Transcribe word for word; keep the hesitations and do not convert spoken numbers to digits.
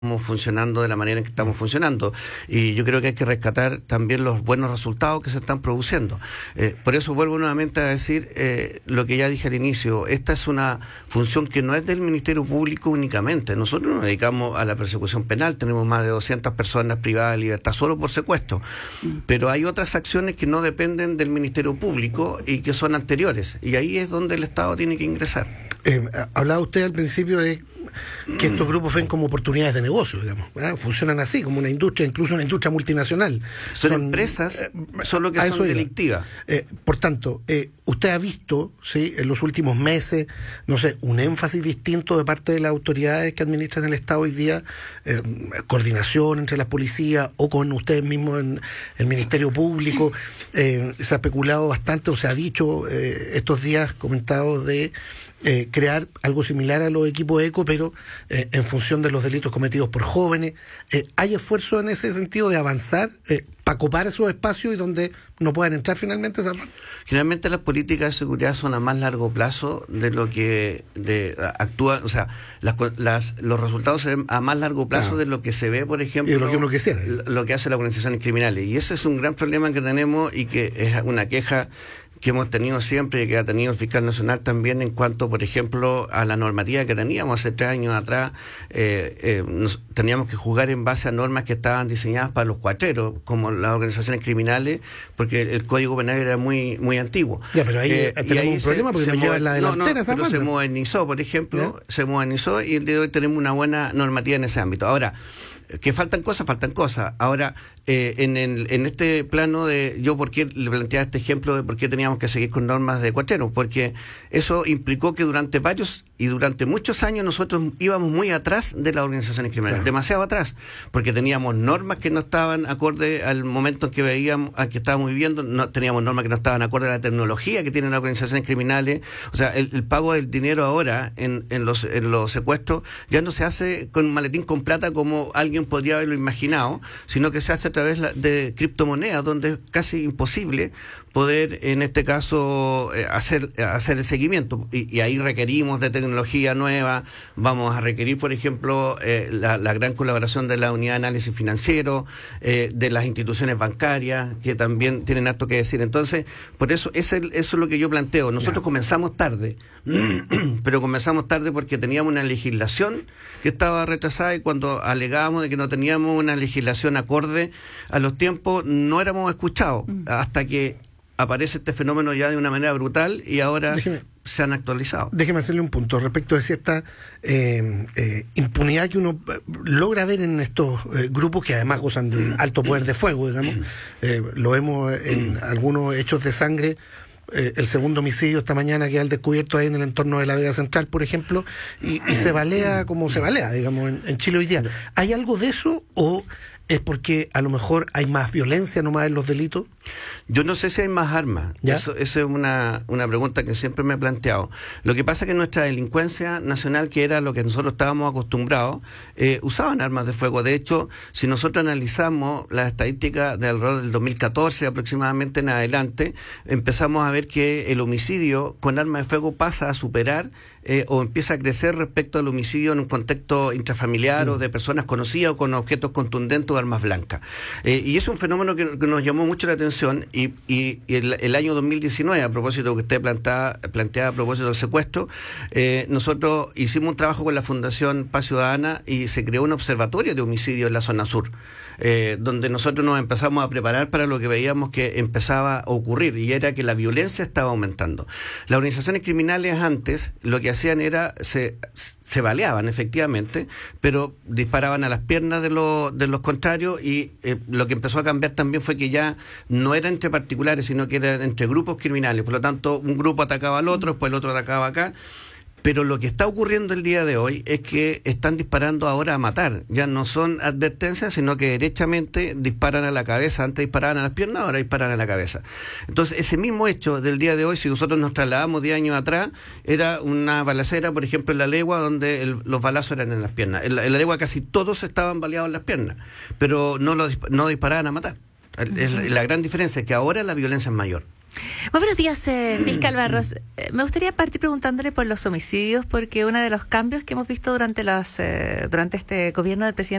estamos funcionando de la manera en que estamos funcionando, y yo creo que hay que rescatar también los buenos resultados que se están produciendo. Eh, por eso vuelvo nuevamente a decir eh, lo que ya dije al inicio: esta es una función que no es del Ministerio Público únicamente. Nosotros nos dedicamos a la persecución penal, tenemos más de doscientas personas privadas de libertad solo por secuestro, pero hay otras acciones que no dependen del Ministerio Público y que son anteriores, y ahí es donde el Estado tiene que ingresar. Eh, hablaba usted al principio de que estos grupos ven como oportunidades de negocio, digamos, ¿eh? Funcionan así, como una industria, incluso una industria multinacional. Son, son empresas, eh, solo que son delictivas. Eh, por tanto, eh, usted ha visto, sí, en los últimos meses, no sé, un énfasis distinto de parte de las autoridades que administran el Estado hoy día, eh, coordinación entre las policías o con ustedes mismos en el Ministerio Público. Eh, se ha especulado bastante, o se ha dicho eh, estos días, comentado de Eh, crear algo similar a los equipos ECO, pero eh, en función de los delitos cometidos por jóvenes. Eh, ¿Hay esfuerzo en ese sentido de avanzar eh, para copar esos espacios y donde no puedan entrar finalmente esas? Generalmente las políticas de seguridad son a más largo plazo de lo que de, actúa, o sea, las, las, los resultados se ven a más largo plazo ah. de lo que se ve, por ejemplo, y lo que uno quisiera, lo, lo que hace las organizaciones criminales. Y ese es un gran problema que tenemos y que es una queja que hemos tenido siempre y que ha tenido el fiscal nacional también en cuanto, por ejemplo, a la normativa que teníamos hace tres años atrás. Eh, eh, nos, teníamos que juzgar en base a normas que estaban diseñadas para los cuatreros, como las organizaciones criminales, porque el Código Penal era muy muy antiguo. Ya, pero ahí eh, tenemos ahí un se, problema porque se nos lleva la delantera. No, no, esa pero se modernizó, por ejemplo, ¿ya? se modernizó y el día de hoy tenemos una buena normativa en ese ámbito. Ahora, que faltan cosas, faltan cosas. Ahora, eh, en, el, en este plano de, yo por qué le planteaba este ejemplo de por qué teníamos que seguir con normas de cuatrero, porque eso implicó que durante varios y durante muchos años nosotros íbamos muy atrás de las organizaciones criminales, claro. demasiado atrás, porque teníamos normas que no estaban acorde al momento en que veíamos, al que estábamos viviendo, no teníamos normas que no estaban acorde a la tecnología que tienen las organizaciones criminales. O sea, el, el pago del dinero ahora en, en, los, en los secuestros ya no se hace con un maletín con plata como alguien podría haberlo imaginado, sino que se hace a través de criptomonedas, donde es casi imposible poder, en este caso, eh, hacer hacer el seguimiento. Y, y ahí requerimos de tecnología nueva. Vamos a requerir, por ejemplo, eh, la, la gran colaboración de la Unidad de Análisis Financiero, eh, de las instituciones bancarias, que también tienen harto que decir. Entonces, por eso, ese, eso es lo que yo planteo. Nosotros yeah. comenzamos tarde, pero comenzamos tarde porque teníamos una legislación que estaba retrasada, y cuando alegábamos de que no teníamos una legislación acorde a los tiempos, no éramos escuchados, mm. hasta que aparece este fenómeno ya de una manera brutal y ahora déjeme, se han actualizado. Déjeme hacerle un punto respecto de cierta eh, eh, impunidad que uno logra ver en estos eh, grupos que además gozan de un alto poder de fuego, digamos. Eh, lo vemos en algunos hechos de sangre. Eh, el segundo homicidio esta mañana queda al descubierto ahí en el entorno de la Vega Central, por ejemplo, y, y se balea como se balea, digamos, en, en Chile hoy día. ¿Hay algo de eso o es porque a lo mejor hay más violencia nomás en los delitos? Yo no sé si hay más armas. Eso, eso es una, una pregunta que siempre me he planteado. Lo que pasa es que nuestra delincuencia nacional, que era lo que nosotros estábamos acostumbrados, eh, usaban armas de fuego. De hecho, si nosotros analizamos las estadísticas de alrededor del dos mil catorce aproximadamente en adelante, empezamos a ver que el homicidio con armas de fuego pasa a superar eh, o empieza a crecer respecto al homicidio en un contexto intrafamiliar, mm. o de personas conocidas o con objetos contundentes o armas blancas. Eh, y es un fenómeno que, que nos llamó mucho la atención, y, y, y el, el año dos mil diecinueve, a propósito que usted plantea, plantea a propósito del secuestro, eh, nosotros hicimos un trabajo con la Fundación Paz Ciudadana y se creó un observatorio de homicidio en la zona sur, eh, donde nosotros nos empezamos a preparar para lo que veíamos que empezaba a ocurrir, y era que la violencia estaba aumentando. Las organizaciones criminales antes lo que hacían era se se baleaban efectivamente, pero disparaban a las piernas de los de los contrarios, y eh, lo que empezó a cambiar también fue que ya no era entre particulares, sino que eran entre grupos criminales. Por lo tanto, un grupo atacaba al otro, después el otro atacaba acá. Pero lo que está ocurriendo el día de hoy es que están disparando ahora a matar. Ya no son advertencias, sino que derechamente disparan a la cabeza. Antes disparaban a las piernas, ahora disparan a la cabeza. Entonces, ese mismo hecho del día de hoy, si nosotros nos trasladamos diez años atrás, era una balacera, por ejemplo, en La Legua, donde el, los balazos eran en las piernas. En la, en La Legua casi todos estaban baleados en las piernas, pero no, lo, no disparaban a matar. Es la, la gran diferencia es que ahora la violencia es mayor. Muy buenos días, eh, fiscal Barros. Eh, me gustaría partir preguntándole por los homicidios, porque uno de los cambios que hemos visto durante los eh, durante este gobierno del presidente